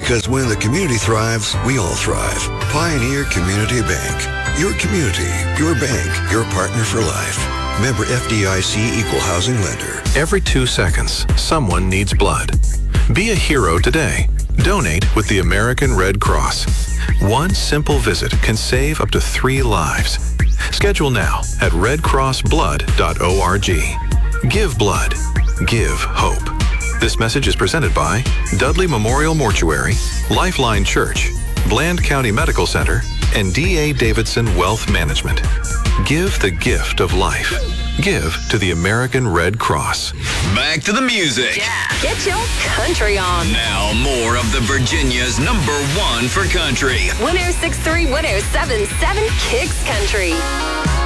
Because when the community thrives, we all thrive. Pioneer Community Bank. Your community, your bank, your partner for life. Member FDIC Equal Housing Lender. Every 2 seconds, someone needs blood. Be a hero today. Donate with the American Red Cross. One simple visit can save up to 3 lives. Schedule now at redcrossblood.org. Give blood. Give hope. This message is presented by Dudley Memorial Mortuary, Lifeline Church, Bland County Medical Center, and D.A. Davidson Wealth Management. Give the gift of life. Give to the American Red Cross. Back to the music. Yeah, get your country on. Now more of the Virginia's #1 for country. 106.3, 107.7 Kicks Country.